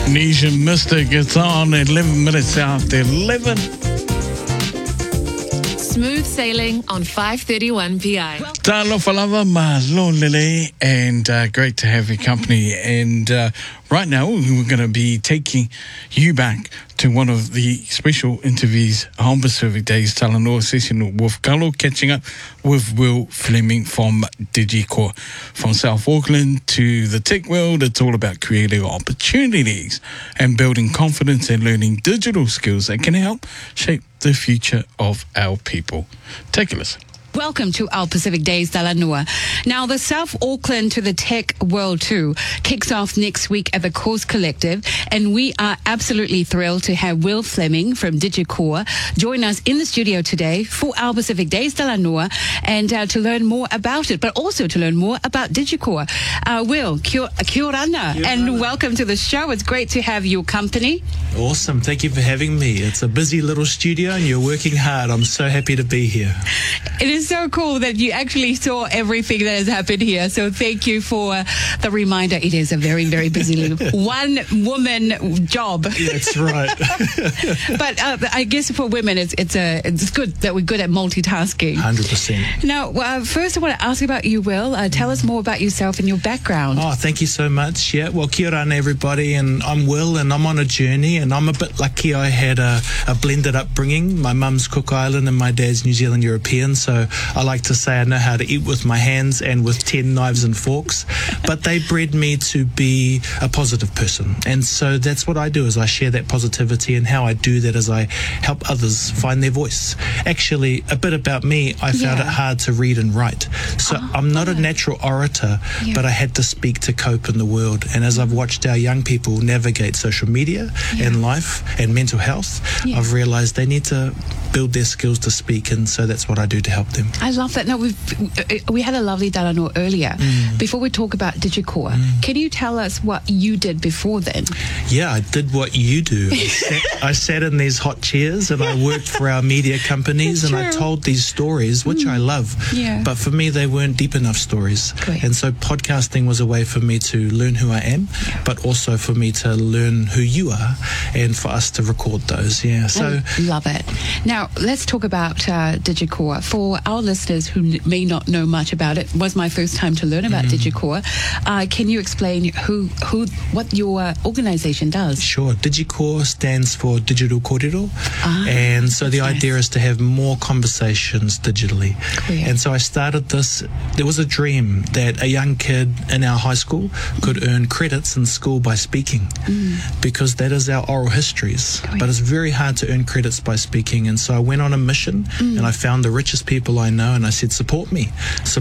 Nisha Mystic, it's on 11 minutes after 11. Smooth sailing on 5:31 PI. Talo falava malo lele, and great to have your company. And right now we're going to be taking you back to one of the special interviews on Pacific Days Talanoa session with Carlo, catching up with Will Fleming from DigiCore. From South Auckland to the tech world, it's all about creating opportunities and building confidence and learning digital skills that can help shape the future of our people. Take a listen. Welcome to our Pacific Days Talanoa. Now, the South Auckland to the Tech World Tour kicks off next week at the Course Collective, and we are absolutely thrilled to have Will Fleming from DigiCore join us in the studio today for our Pacific Days Talanoa, and to learn more about it, but also to learn more about DigiCore. Will, kia orana, and welcome to the show. It's great to have your company. Awesome. Thank you for having me. It's a busy little studio and you're working hard. I'm so happy to be here. It is so cool that you actually saw everything that has happened here. So thank you for the reminder. It is a very, very busy one-woman job. That's right. But I guess for women, it's good that we're good at multitasking. 100%. Now, first I want to ask about you, Will. Tell us more about yourself and your background. Oh, thank you so much. Yeah, well, kia ora everybody, and I'm Will, and I'm on a journey, and I'm a bit lucky. I had a blended upbringing. My mum's Cook Island and my dad's New Zealand European, so I like to say I know how to eat with my hands and with 10 knives and forks, but they bred me to be a positive person, and so that's what I do, is I share that positivity, and how I do that is I help others find their voice. Actually, a bit about me, I found it hard to read and write, so I'm not a natural orator, but I had to speak to cope in the world, and as I've watched our young people navigate social media and life and mental health, I've realized they need to build their skills to speak, and so that's what I do to help them. I love that. Now, we had a lovely Talanoa earlier. Before we talk about DigiCore, can you tell us what you did before then? Yeah, I did what you do. I sat in these hot chairs and I worked for our media companies, and I told these stories, which I love. But for me, they weren't deep enough stories. And so podcasting was a way for me to learn who I am, but also for me to learn who you are, and for us to record those. So I love it. Now, let's talk about DigiCore. For our listeners who may not know much about it, was my first time to learn about DigiCore. Can you explain what your organization does? Sure. DigiCore stands for Digital Kōrero, and so the idea is to have more conversations digitally. And so I started this. There was a dream that a young kid in our high school could earn credits in school by speaking, because that is our oral histories. But it's very hard to earn credits by speaking, and so I went on a mission, and I found the richest people I know, and I said, support me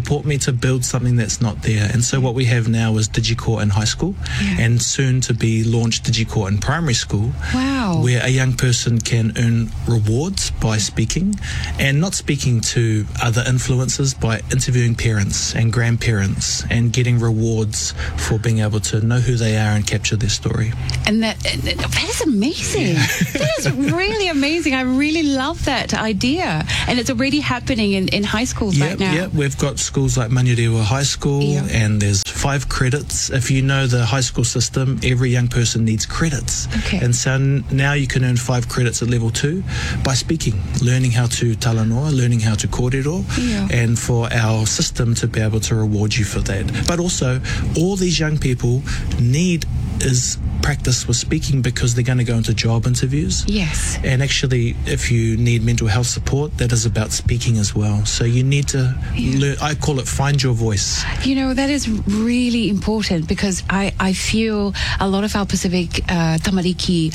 to build something that's not there. And so what we have now is DigiCore in high school, and soon to be launched DigiCore in primary school, where a young person can earn rewards by speaking, and not speaking to other influencers, by interviewing parents and grandparents and getting rewards for being able to know who they are and capture their story. And that is amazing. That is really amazing. I really love that idea, and it's already happening in high schools right now. Yeah, we've got schools like Manurewa High School, and there's 5 credits. If you know the high school system, every young person needs credits. And so now you can earn 5 credits at level 2 by speaking, learning how to talanoa, learning how to kōrero, and for our system to be able to reward you for that. But also, all these young people need is practice with speaking, because they're going to go into job interviews. And actually, if you need mental health support, that is about speaking as well. So you need to learn. I call it find your voice. You know, that is really important, because I feel a lot of our Pacific tamariki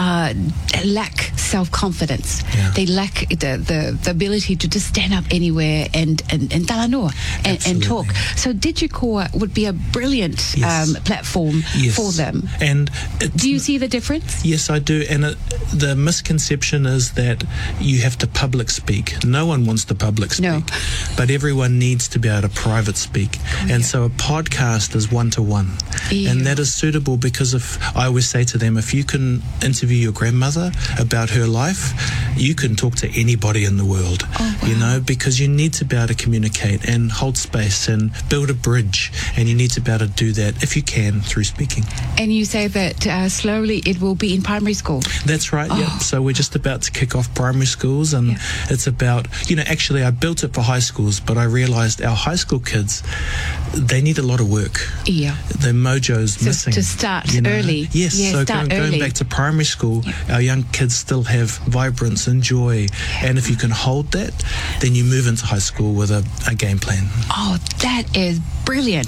lack self-confidence. They lack the ability to just stand up anywhere and talanoa and talk. So DigiCore would be a brilliant platform for them. And do you see the difference? Yes, I do. And the misconception is that you have to public speak. No one wants to public speak, but everyone needs to be able to private speak. And so a podcast is one-to-one, and that is suitable, because if I always say to them, if you can interview your grandmother about her life, you can talk to anybody in the world. You know, because you need to be able to communicate and hold space and build a bridge, and you need to be able to do that, if you can, through speaking. And you say that that slowly it will be in primary school. That's right, yeah. So we're just about to kick off primary schools, and it's about, actually I built it for high schools, but I realised our high school kids, they need a lot of work. Yeah. The mojo's missing. To start early. Yes, so going back to primary school, our young kids still have vibrance and joy. And if you can hold that, then you move into high school with a game plan. Oh, that is brilliant.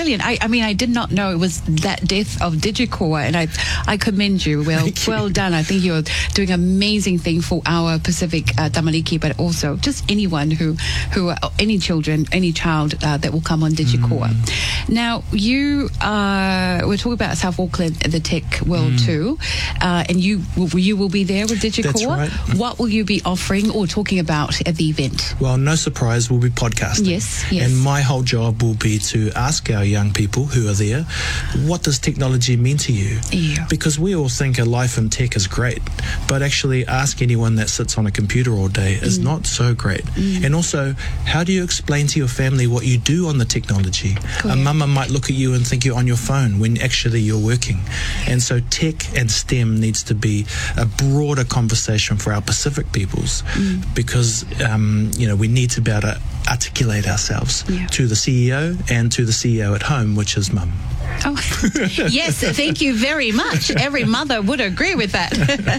I mean, I did not know it was that depth of DigiCore, and I commend you. Well done. I think you're doing an amazing thing for our Pacific Tamariki, but also just anyone who any child that will come on DigiCore. Now, we're talking about South Auckland, the tech world too, and you will be there with DigiCore. That's right. What will you be offering or talking about at the event? Well, no surprise, we'll be podcasting. Yes. And my whole job will be to ask our young people who are there, what does technology mean to you? Yeah. Because we all think a life in tech is great, but actually ask anyone that sits on a computer all day is not so great. And also, how do you explain to your family what you do on the technology? A mama might look at you and think you're on your phone when actually you're working. And so tech and STEM needs to be a broader conversation for our Pacific peoples, because we need to be able to articulate ourselves to the CEO and to the CEO at home, which is mum. Oh, yes, thank you very much. Every mother would agree with that.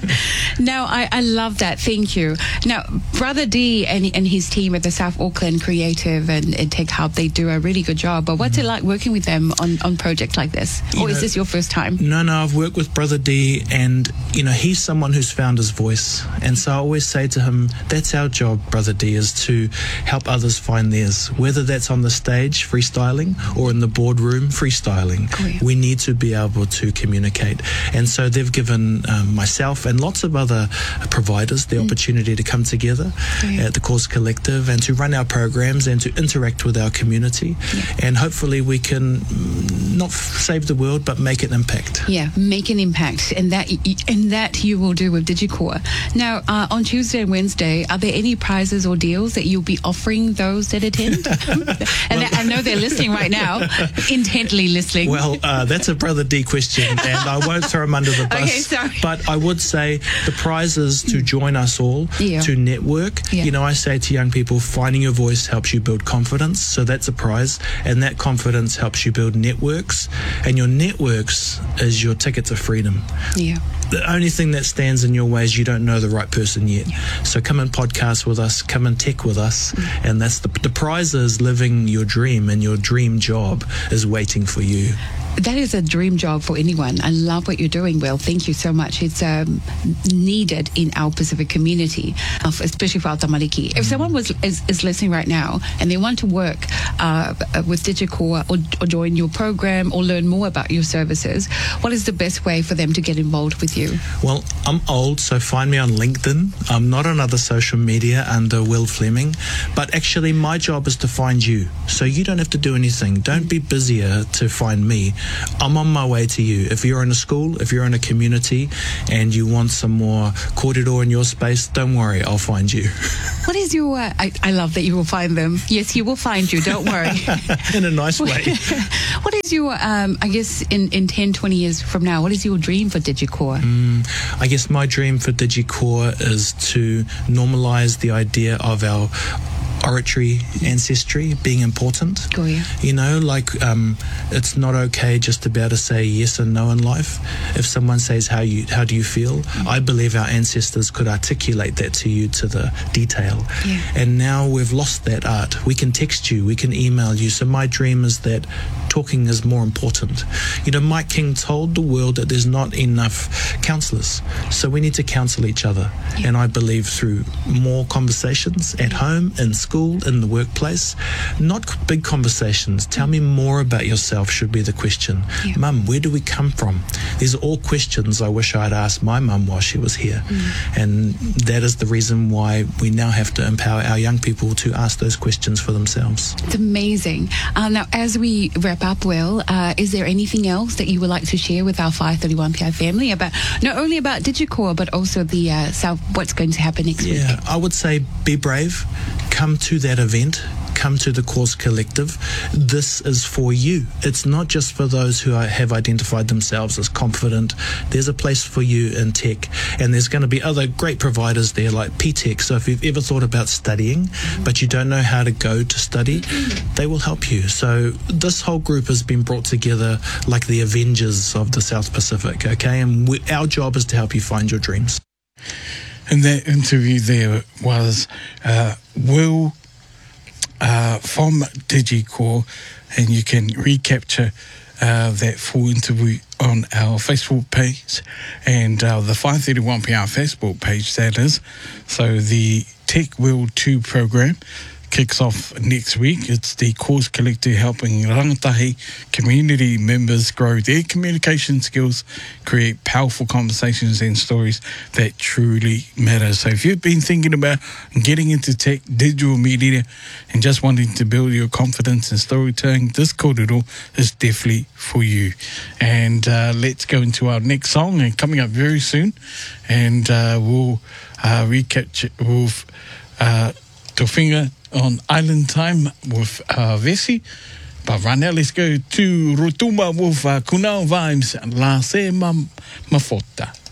Now, I love that. Thank you. Now, Brother D and his team at the South Auckland Creative and Tech Hub, they do a really good job. But what's it like working with them on projects like this? Or is this your first time? No, I've worked with Brother D, and, he's someone who's found his voice. And so I always say to him, that's our job, Brother D, is to help others find theirs, whether that's on the stage, freestyling, or in the boardroom, freestyling. We need to be able to communicate. And so they've given myself and lots of other providers the opportunity to come together at the Cause Collective and to run our programs and to interact with our community. And hopefully we can not save the world, but make an impact. Yeah, make an impact. And that you will do with DigiCore. Now, on Tuesday and Wednesday, are there any prizes or deals that you'll be offering those that attend? And I know they're listening right now, intently listening. Well, that's a Brother D question, and I won't throw him under the bus. Okay, sorry. But I would say the prize is to join us all, to network. I say to young people, finding your voice helps you build confidence. So that's a prize, and that confidence helps you build networks. And your networks is your ticket to freedom. Yeah. The only thing that stands in your way is you don't know the right person yet. So come and podcast with us, come and tech with us, and that's the prize is living your dream, and your dream job is waiting for you. That is a dream job for anyone. I love what you're doing, Will. Thank you so much. It's needed in our Pacific community, especially for our Tamariki. If someone is listening right now and they want to work with DigiCore or join your program or learn more about your services, what is the best way for them to get involved with you? Well, I'm old, so find me on LinkedIn. I'm not on other social media under Will Fleming, but actually my job is to find you. So you don't have to do anything. Don't be busier to find me. I'm on my way to you. If you're in a school, if you're in a community, and you want some more kōrero in your space, don't worry, I'll find you. What is your... I love that you will find them. Yes, he will find you, don't worry. In a nice way. What is your, I guess, in 10, 20 years from now, what is your dream for DigiCore? I guess my dream for DigiCore is to normalise the idea of our oratory ancestry being important. It's not okay just to be able to say yes and no in life. If someone says how do you feel, I believe our ancestors could articulate that to you to the detail. And now we've lost that art. We can text you, we can email you. So my dream is that talking is more important. Mike King told the world that there's not enough counsellors, so we need to counsel each other. And I believe through more conversations at home, in school, in the workplace, not big conversations. Tell me more about yourself should be the question. Mum, where do we come from? These are all questions I wish I'd asked my mum while she was here. And that is the reason why we now have to empower our young people to ask those questions for themselves. It's amazing. Now, as we wrap up, Will, is there anything else that you would like to share with our 531PI family about not only about DigiCore but also the what's going to happen next week? I would say be brave. Come to that event. come to the Cause Collective, this is for you. It's not just for those who have identified themselves as confident. There's a place for you in tech, and there's going to be other great providers there like PTech. So if you've ever thought about studying, but you don't know how to go to study, they will help you. So this whole group has been brought together like the Avengers of the South Pacific, okay? And our job is to help you find your dreams. And that interview there was Will from DigiCore, and you can recapture that full interview on our Facebook page and the 531PR Facebook page, that is. So the Tech World 2 program kicks off next week. It's the Cause Collective helping rangatahi community members grow their communication skills, create powerful conversations and stories that truly matter. So if you've been thinking about getting into tech, digital media, and just wanting to build your confidence in storytelling, this kōrero is definitely for you. And let's go into our next song, and coming up very soon, and we'll recapture with Tofinga on Island Time with Vesi. But right now, let's go to Rotuma with Kunao Vibes, La Se Mafota.